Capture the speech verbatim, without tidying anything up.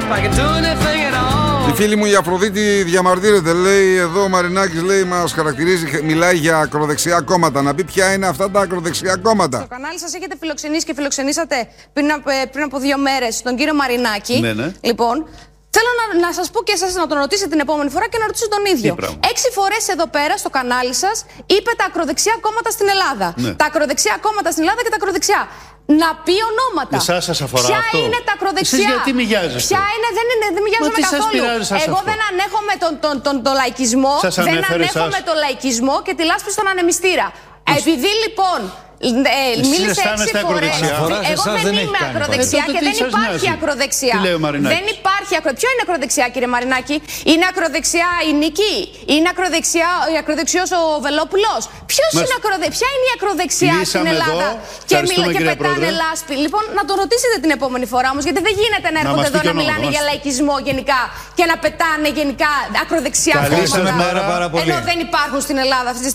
Η φίλη μου η Αφροδίτη διαμαρτύρεται, λέει εδώ ο Μαρινάκης, λέει, μας χαρακτηρίζει, μιλάει για ακροδεξιά κόμματα. Να πει ποια είναι αυτά τα ακροδεξιά κόμματα. Στο κανάλι σας έχετε φιλοξενήσει και φιλοξενήσατε πριν, πριν από δύο μέρες τον κύριο Μαρινάκη. Ναι, ναι. Λοιπόν, θέλω να, να σας πω και εσάς να τον ρωτήσετε την επόμενη φορά και να ρωτήσω τον ίδιο. Έξι φορές εδώ πέρα στο κανάλι σας είπε τα ακροδεξιά κόμματα στην Ελλάδα. Ναι. Τα ακροδεξιά κόμματα στην Ελλάδα και τα ακροδεξιά. Να πει ονόματα. Εσάς σας αφορά ποια αυτό. είναι τα ακροδεξιά. Εσείς γιατί μοιάζεστε. Ποια είναι, δεν, είναι, δεν μοιάζομαι καθόλου. Πειράζει, Εγώ αυτό. δεν ανέχομαι τον, τον, τον, τον λαϊκισμό. Σας δεν ανέχομαι τον λαϊκισμό και τη λάσπη στον ανεμιστήρα. Επειδή λοιπόν. Ε, μίλησε έξι φορές. Εγώ δεν είμαι ακροδεξιά και δεν υπάρχει ακροδεξιά. Δεν υπάρχει ακροδεξιά. Ποιο είναι ακροδεξιά, κύριε Μαρινάκη? Είναι ακροδεξιά η Νίκη? Είναι ακροδεξιός ο Βελόπουλος? Ποιος είναι ακροδεξιά? Ποια είναι η ακροδεξιά στην Ελλάδα? Και, μιλά, και πετάνε λάσπη. Λοιπόν, να τον ρωτήσετε την επόμενη φορά όμως, γιατί δεν γίνεται να έρχονται εδώ να μιλάνε για λαϊκισμό γενικά και να πετάνε γενικά ακροδεξιά κόμματα, ενώ δεν υπάρχουν στην Ελλάδα αυτή τη στιγμή.